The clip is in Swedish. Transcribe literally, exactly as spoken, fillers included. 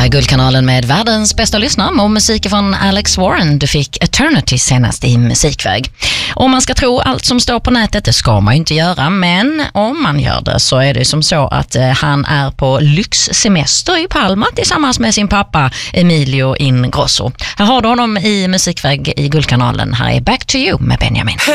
här är Guldkanalen med världens bästa lyssnare och musik från Alex Warren. Du fick Eternity senast i musikväg. Om man ska tro allt som står på nätet, det ska man ju inte göra, men om man gör det så är det som så att eh, han är på lyxsemester i Palma tillsammans med sin pappa Emilio Ingrosso. Här har du honom i musikväg i Guldkanalen. Här är Back to You med Benjamin.